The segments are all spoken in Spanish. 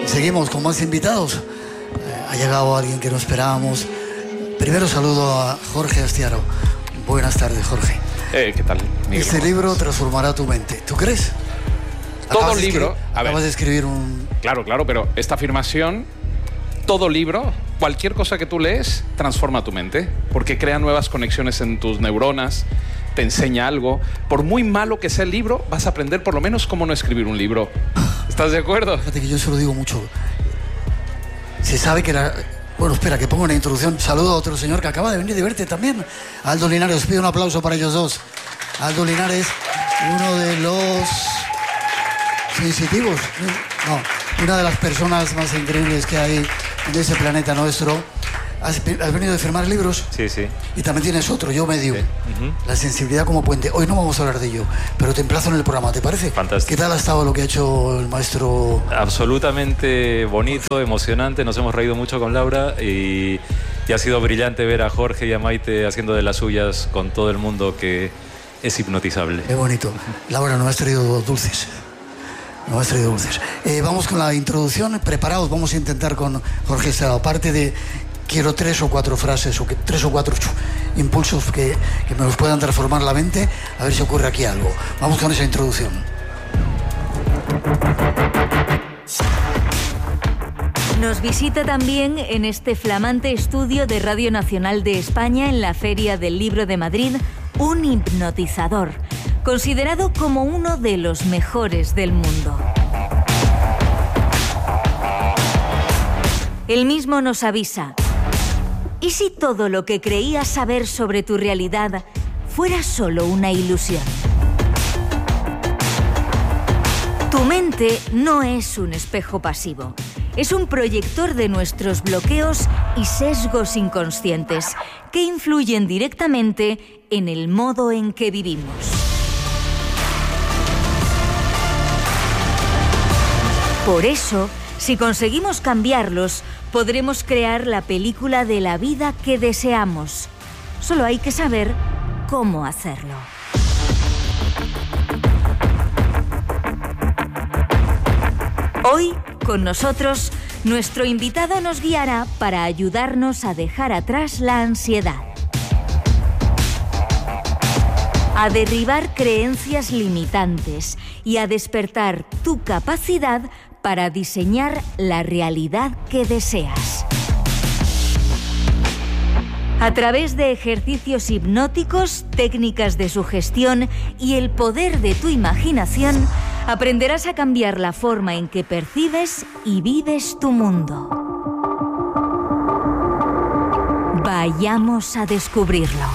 Seguimos con más invitados. Ha llegado alguien que no esperábamos. Primero saludo a Jorge Astiaro. Buenas tardes, Jorge. ¿Qué tal, Miguel? Este libro transformará tu mente. ¿Tú crees? Todo libro... Acabas de escribir un... Claro, pero esta afirmación, todo libro, cualquier cosa que tú lees, transforma tu mente, porque crea nuevas conexiones en tus neuronas, te enseña algo. Por muy malo que sea el libro, vas a aprender por lo menos cómo no escribir un libro. ¿Estás de acuerdo? Fíjate que yo se lo digo mucho. Se sabe que la... Bueno, espera, que pongo una introducción. Saludo a otro señor que acaba de venir de verte también. Aldo Linares, os pido un aplauso para ellos dos. Aldo Linares, uno de los sensitivos. No, una de las personas más increíbles que hay en ese planeta nuestro. ¿Has venido de firmar libros? Sí, sí. Y también tienes otro, Yo Medio. Sí. La sensibilidad como puente. Hoy no vamos a hablar de ello, pero te emplazo en el programa, ¿te parece? Fantástico. ¿Qué tal ha estado lo que ha hecho el maestro? Absolutamente bonito, emocionante. Nos hemos reído mucho con Laura y ha sido brillante ver a Jorge y a Maite haciendo de las suyas con todo el mundo, que es hipnotizable. Qué bonito. Laura, no me has traído dulces. No me has traído dulces. Vamos con la introducción. Preparados, vamos a intentar con Jorge Estrada. Aparte de... Quiero 3 o 4 frases o 3 o 4 impulsos que me los puedan transformar la mente, a ver si ocurre aquí algo. Vamos con esa introducción. Nos visita también en este flamante estudio de Radio Nacional de España en la Feria del Libro de Madrid, un hipnotizador, considerado como uno de los mejores del mundo. Él mismo nos avisa: ¿y si todo lo que creías saber sobre tu realidad fuera solo una ilusión? Tu mente no es un espejo pasivo. Es un proyector de nuestros bloqueos y sesgos inconscientes que influyen directamente en el modo en que vivimos. Por eso, si conseguimos cambiarlos, podremos crear la película de la vida que deseamos. Solo hay que saber cómo hacerlo. Hoy, con nosotros, nuestro invitado nos guiará para ayudarnos a dejar atrás la ansiedad, a derribar creencias limitantes y a despertar tu capacidad para diseñar la realidad que deseas. A través de ejercicios hipnóticos, técnicas de sugestión y el poder de tu imaginación, aprenderás a cambiar la forma en que percibes y vives tu mundo. Vayamos a descubrirlo.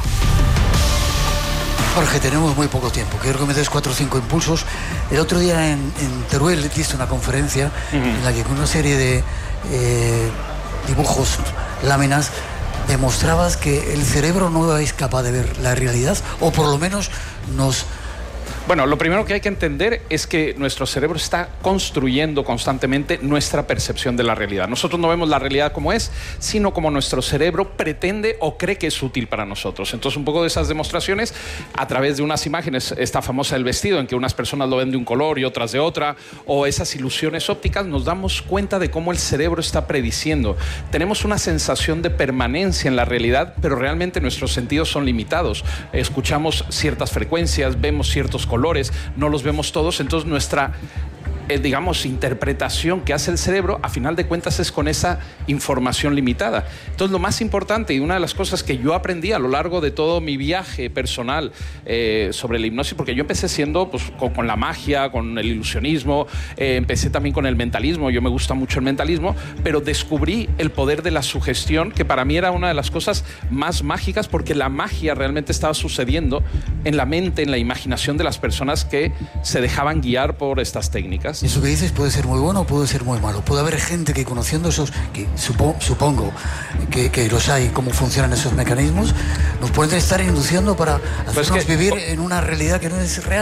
Jorge, tenemos muy poco tiempo. Quiero que me des 4 o 5 impulsos. El otro día en Teruel diste una conferencia en la que con una serie de dibujos, láminas, demostrabas que el cerebro no es capaz de ver la realidad, o por lo menos nos... Bueno, lo primero que hay que entender es que nuestro cerebro está construyendo constantemente nuestra percepción de la realidad. Nosotros no vemos la realidad como es, sino como nuestro cerebro pretende o cree que es útil para nosotros. Entonces, un poco de esas demostraciones a través de unas imágenes, esta famosa del vestido, en que unas personas lo ven de un color y otras de otra, o esas ilusiones ópticas, nos damos cuenta de cómo el cerebro está prediciendo. Tenemos una sensación de permanencia en la realidad, pero realmente nuestros sentidos son limitados. Escuchamos ciertas frecuencias, vemos ciertos colores, no los vemos todos, entonces nuestra interpretación que hace el cerebro, a final de cuentas, es con esa información limitada. Entonces, lo más importante y una de las cosas que yo aprendí a lo largo de todo mi viaje personal sobre la hipnosis, porque yo empecé siendo con la magia, con el ilusionismo, empecé también con el mentalismo, yo me gusta mucho el mentalismo, pero descubrí el poder de la sugestión, que para mí era una de las cosas más mágicas, porque la magia realmente estaba sucediendo en la mente, en la imaginación de las personas que se dejaban guiar por estas técnicas. Eso que dices puede ser muy bueno o puede ser muy malo. Puede haber gente que, conociendo esos, que supongo que los hay, cómo funcionan esos mecanismos, nos pueden estar induciendo para hacernos vivir en una realidad que no es real.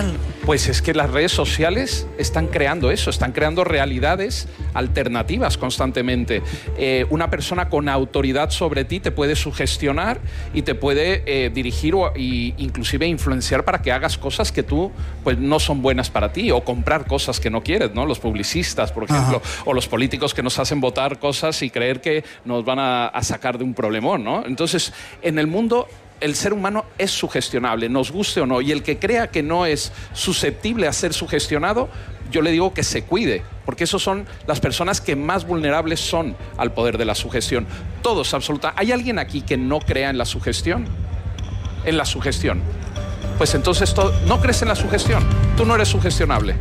Pues es que las redes sociales están creando eso, están creando realidades alternativas constantemente. Una persona con autoridad sobre ti te puede sugestionar y te puede dirigir e inclusive influenciar para que hagas cosas que tú pues no son buenas para ti, o comprar cosas que no quieres, ¿no? Los publicistas, por ejemplo, o los políticos que nos hacen votar cosas y creer que nos van a sacar de un problemón, ¿no? Entonces, en el mundo el ser humano es sugestionable, nos guste o no, y el que crea que no es susceptible a ser sugestionado, yo le digo que se cuide, porque esos son las personas que más vulnerables son al poder de la sugestión. Todos, absolutamente. ¿Hay alguien aquí que no crea en la sugestión? En la sugestión. Pues entonces, ¿no crees en la sugestión? Tú no eres sugestionable.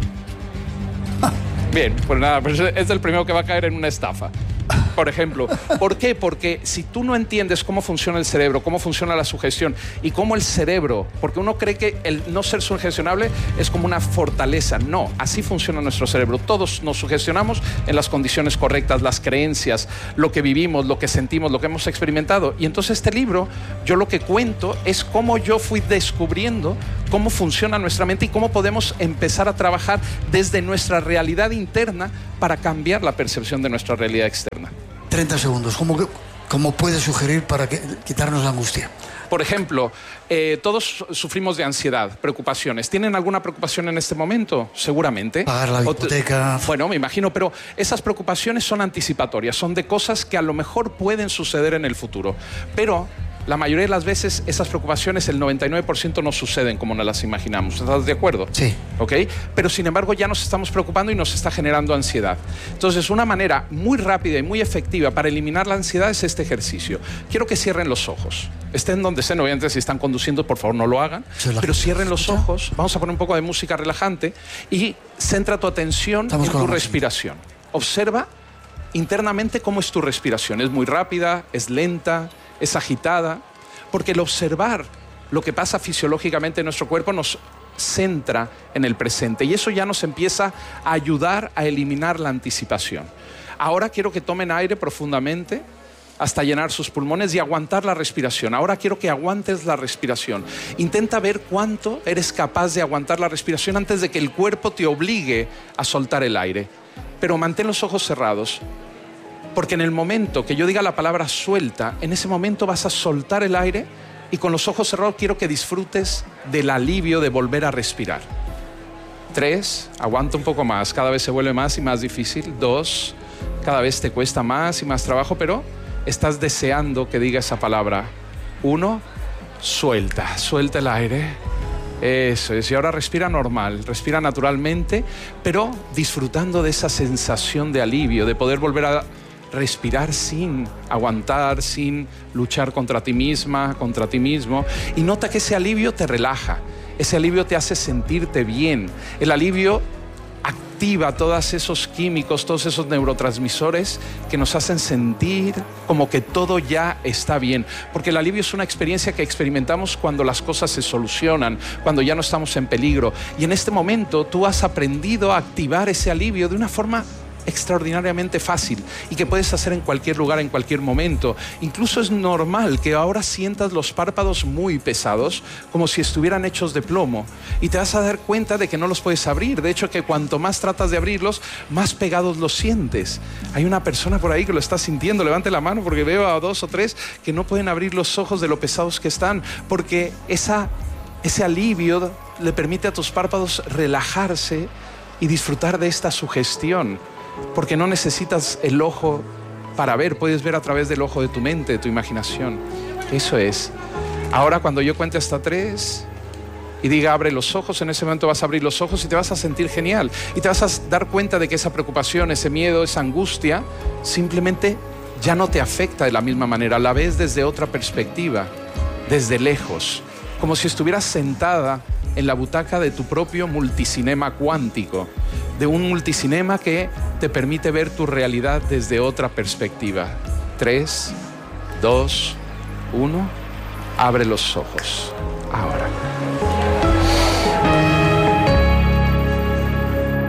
Bien, pues nada, pues es el primero que va a caer en una estafa. Por ejemplo, ¿por qué? Porque si tú no entiendes cómo funciona el cerebro, cómo funciona la sugestión y cómo el cerebro, porque uno cree que el no ser sugestionable es como una fortaleza. No, así funciona nuestro cerebro. Todos nos sugestionamos en las condiciones correctas, las creencias, lo que vivimos, lo que sentimos, lo que hemos experimentado. Y entonces este libro, yo lo que cuento es cómo yo fui descubriendo cómo funciona nuestra mente y cómo podemos empezar a trabajar desde nuestra realidad interna para cambiar la percepción de nuestra realidad externa. 30 segundos. ¿Cómo puede sugerir para quitarnos la angustia? Por ejemplo, todos sufrimos de ansiedad, preocupaciones. ¿Tienen alguna preocupación en este momento? Seguramente. Pagar la hipoteca. Bueno, me imagino, pero esas preocupaciones son anticipatorias, son de cosas que a lo mejor pueden suceder en el futuro. Pero la mayoría de las veces esas preocupaciones, el 99% no suceden como nos las imaginamos. ¿Estás de acuerdo? Sí. ¿Ok? Pero sin embargo ya nos estamos preocupando y nos está generando ansiedad. Entonces, una manera muy rápida y muy efectiva para eliminar la ansiedad es este ejercicio. Quiero que cierren los ojos. Estén donde estén, obviamente si están conduciendo, por favor no lo hagan. Pero cierren los ojos. Vamos a poner un poco de música relajante y centra tu atención en tu respiración. Observa internamente cómo es tu respiración. ¿Es muy rápida? ¿Es lenta? ¿Es agitada? Porque el observar lo que pasa fisiológicamente en nuestro cuerpo nos centra en el presente y eso ya nos empieza a ayudar a eliminar la anticipación. Ahora quiero que tomen aire profundamente hasta llenar sus pulmones y aguantar la respiración. Ahora quiero que aguantes la respiración. Intenta ver cuánto eres capaz de aguantar la respiración antes de que el cuerpo te obligue a soltar el aire. Pero mantén los ojos cerrados. Porque en el momento que yo diga la palabra suelta, en ese momento vas a soltar el aire y con los ojos cerrados quiero que disfrutes del alivio de volver a respirar. 3, aguanta un poco más, cada vez se vuelve más y más difícil. 2, cada vez te cuesta más y más trabajo, pero estás deseando que diga esa palabra. 1, suelta el aire. Eso es, y ahora respira normal, respira naturalmente, pero disfrutando de esa sensación de alivio, de poder volver a respirar sin aguantar, sin luchar contra ti misma, contra ti mismo. Y nota que ese alivio te relaja, ese alivio te hace sentirte bien. El alivio activa todos esos químicos, todos esos neurotransmisores que nos hacen sentir como que todo ya está bien. Porque el alivio es una experiencia que experimentamos cuando las cosas se solucionan, cuando ya no estamos en peligro. Y en este momento tú has aprendido a activar ese alivio de una forma extraordinariamente fácil y que puedes hacer en cualquier lugar, en cualquier momento. Incluso es normal que ahora sientas los párpados muy pesados, como si estuvieran hechos de plomo, y te vas a dar cuenta de que no los puedes abrir. De hecho, que cuanto más tratas de abrirlos, más pegados los sientes. Hay una persona por ahí que lo está sintiendo. Levante la mano porque veo a 2 o 3 que no pueden abrir los ojos de lo pesados que están, porque ese alivio le permite a tus párpados relajarse y disfrutar de esta sugestión. Porque no necesitas el ojo para ver, puedes ver a través del ojo de tu mente, de tu imaginación. Eso es. Ahora cuando yo cuente hasta 3 y diga abre los ojos, en ese momento vas a abrir los ojos y te vas a sentir genial. Y te vas a dar cuenta de que esa preocupación, ese miedo, esa angustia, simplemente ya no te afecta de la misma manera. La ves desde otra perspectiva, desde lejos, como si estuvieras sentada en la butaca de tu propio multicinema cuántico, de un multicinema que te permite ver tu realidad desde otra perspectiva. 3, 2, 1, abre los ojos. Ahora.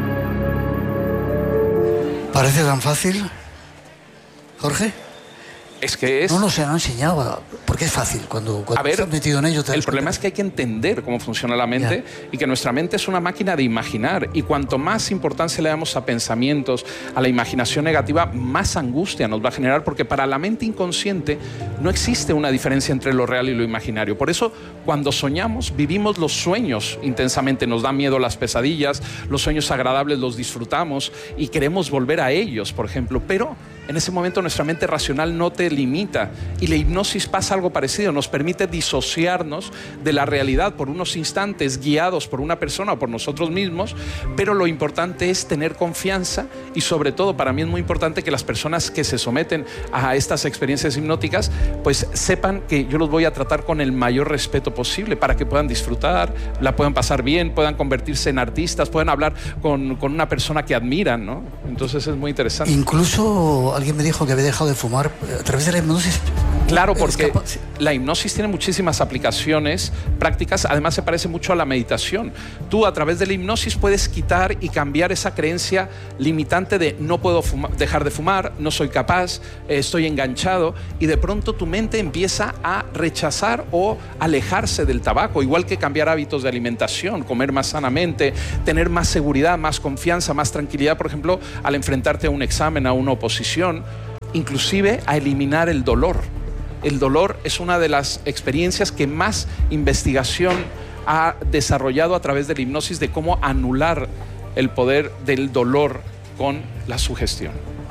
¿Parece tan fácil, Jorge? Es que es... No nos han enseñado, porque es fácil cuando estás metido en ello. El problema es que hay que entender cómo funciona la mente y que nuestra mente es una máquina de imaginar, y cuanto más importancia le damos a pensamientos, a la imaginación negativa, más angustia nos va a generar, porque para la mente inconsciente no existe una diferencia entre lo real y lo imaginario. Por eso, cuando soñamos, vivimos los sueños intensamente, nos da miedo las pesadillas, los sueños agradables los disfrutamos y queremos volver a ellos, por ejemplo, pero en ese momento nuestra mente racional no te limita, y la hipnosis pasa algo parecido, nos permite disociarnos de la realidad por unos instantes, guiados por una persona o por nosotros mismos, pero lo importante es tener confianza, y sobre todo para mí es muy importante que las personas que se someten a estas experiencias hipnóticas pues sepan que yo los voy a tratar con el mayor respeto posible para que puedan disfrutar, la puedan pasar bien, puedan convertirse en artistas, puedan hablar con una persona que admiran, ¿no? Entonces es muy interesante. Incluso alguien me dijo que había dejado de fumar a través de la hipnosis. Claro, porque la hipnosis tiene muchísimas aplicaciones prácticas, además se parece mucho a la meditación. Tú a través de la hipnosis puedes quitar y cambiar esa creencia limitante de no puedo dejar de fumar, no soy capaz, estoy enganchado, y de pronto tu mente empieza a rechazar o alejarse del tabaco, igual que cambiar hábitos de alimentación, comer más sanamente, tener más seguridad, más confianza, más tranquilidad, por ejemplo, al enfrentarte a un examen, a una oposición, inclusive a eliminar el dolor. El dolor es una de las experiencias que más investigación ha desarrollado a través de la hipnosis, de cómo anular el poder del dolor con la sugestión.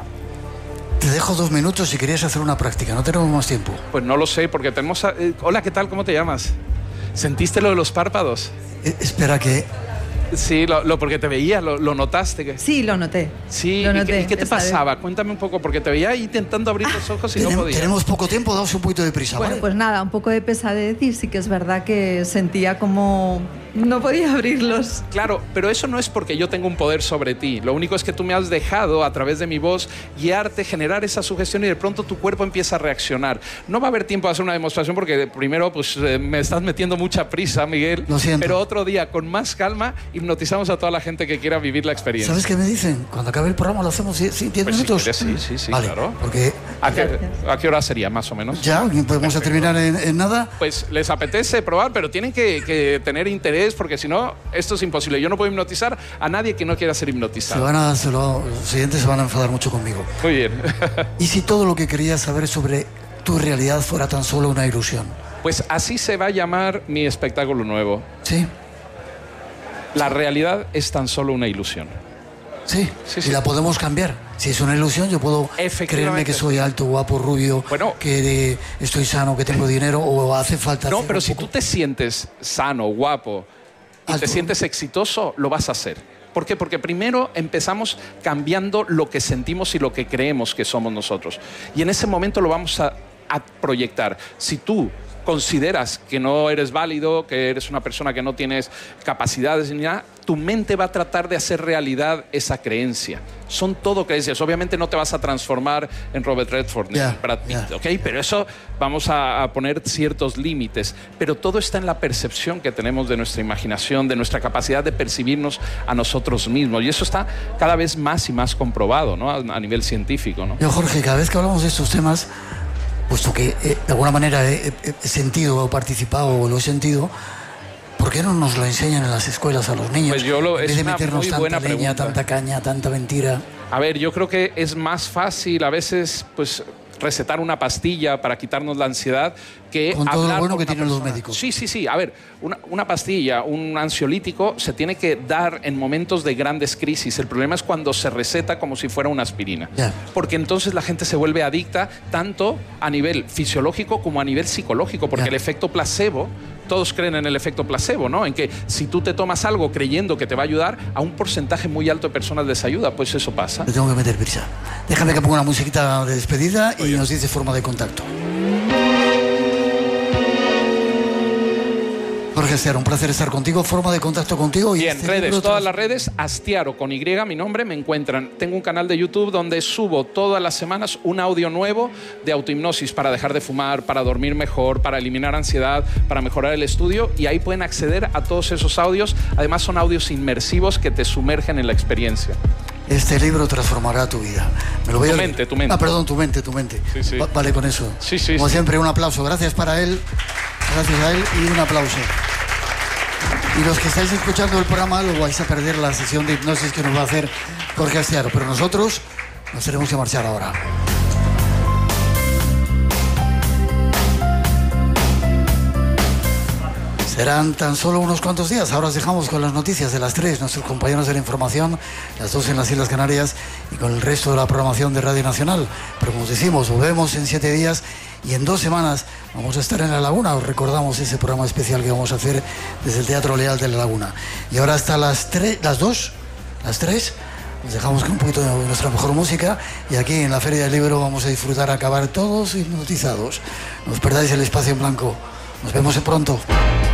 Te dejo 2 minutos si querías hacer una práctica, no tenemos más tiempo. Pues no lo sé, porque tenemos... Hola, ¿qué tal? ¿Cómo te llamas? ¿Sentiste lo de los párpados? Espera que... Sí, porque te veía, lo notaste. Sí, lo noté. Sí, lo noté. ¿Y qué te pasaba? Cuéntame un poco, porque te veía intentando abrir los ojos y no podía. Tenemos poco tiempo, damos un poquito de prisa, Bueno, ¿vale? pues nada, un poco de pesadez, y sí que es verdad que sentía como no podía abrirlos. Claro, pero eso no es porque yo tengo un poder sobre ti. Lo único es que tú me has dejado, a través de mi voz, guiarte, generar esa sugestión, y de pronto tu cuerpo empieza a reaccionar. No va a haber tiempo de hacer una demostración porque primero pues me estás metiendo mucha prisa, Miguel. Lo siento. Pero otro día, con más calma, hipnotizamos a toda la gente que quiera vivir la experiencia. ¿Sabes qué me dicen? Cuando acabe el programa lo hacemos 10 minutos. Sí, vale, claro. Porque ¿A qué hora sería, más o menos? ya podemos terminar en nada. Pues les apetece probar, pero tienen que tener interés, porque si no, esto es imposible. Yo no puedo hipnotizar a nadie que no quiera ser hipnotizado. Los siguientes se van a enfadar mucho conmigo. Muy bien. ¿Y si todo lo que querías saber sobre tu realidad fuera tan solo una ilusión? Pues así se va a llamar mi espectáculo nuevo. Sí. La realidad es tan solo una ilusión. Sí. Y la podemos cambiar. Si es una ilusión, yo puedo creerme que soy alto, guapo, rubio, que estoy sano, que tengo dinero, o hace falta... No, pero si tú te sientes sano, guapo, y te sientes exitoso, lo vas a hacer. ¿Por qué? Porque primero empezamos cambiando lo que sentimos y lo que creemos que somos nosotros. Y en ese momento lo vamos a proyectar. Si tú consideras que no eres válido, que eres una persona que no tienes capacidades ni nada, tu mente va a tratar de hacer realidad esa creencia. Son todo creencias. Obviamente no te vas a transformar en Robert Redford ni en Brad Pitt, ¿ok? Pero eso vamos a poner ciertos límites. Pero todo está en la percepción que tenemos de nuestra imaginación, de nuestra capacidad de percibirnos a nosotros mismos. Y eso está cada vez más y más comprobado, ¿no? A nivel científico, ¿no? Yo, Jorge, cada vez que hablamos de estos temas, puesto que de alguna manera he sentido o participado o lo he sentido, ¿por qué no nos lo enseñan en las escuelas a los niños? Pues en vez de meternos tanta leña, tanta caña, tanta mentira. A ver, yo creo que es más fácil a veces pues recetar una pastilla para quitarnos la ansiedad que con todo hablar lo bueno con que una tienen los persona. médicos. Sí. A ver, una pastilla, un ansiolítico se tiene que dar en momentos de grandes crisis. El problema es cuando se receta como si fuera una aspirina. Porque entonces la gente se vuelve adicta tanto a nivel fisiológico como a nivel psicológico, porque el efecto placebo, todos creen en el efecto placebo, ¿no? En que si tú te tomas algo creyendo que te va a ayudar, a un porcentaje muy alto de personas les ayuda, pues eso pasa. Le tengo que meter prisa. Déjame que ponga una musiquita de despedida y nos dice forma de contacto. Jorge Astiaro, un placer estar contigo, forma de contacto contigo. Bien, redes, todas las redes, Astiaro con Y, mi nombre, me encuentran. Tengo un canal de YouTube donde subo todas las semanas un audio nuevo de autohipnosis para dejar de fumar, para dormir mejor, para eliminar ansiedad, para mejorar el estudio, y ahí pueden acceder a todos esos audios. Además son audios inmersivos que te sumergen en la experiencia. Este libro transformará tu vida. Me lo voy Tu mente. Ah, perdón, tu mente. Sí. Vale con eso. Sí. Como siempre, un aplauso. Gracias para él. Gracias a él y un aplauso. Y los que estáis escuchando el programa lo vais a perder la sesión de hipnosis que nos va a hacer Jorge Astiaro. Pero nosotros nos tenemos que marchar ahora. Serán tan solo unos cuantos días. Ahora os dejamos con las noticias de las 3, nuestros compañeros de la información, las 2 en las Islas Canarias y con el resto de la programación de Radio Nacional. Pero como os decimos, volvemos en 7 días y en 2 semanas vamos a estar en La Laguna. Os recordamos ese programa especial que vamos a hacer desde el Teatro Leal de La Laguna. Y ahora hasta las 3, os dejamos con un poquito de nuestra mejor música y aquí en la Feria del Libro vamos a disfrutar, a acabar todos hipnotizados. No os perdáis el espacio en blanco. Nos vemos pronto.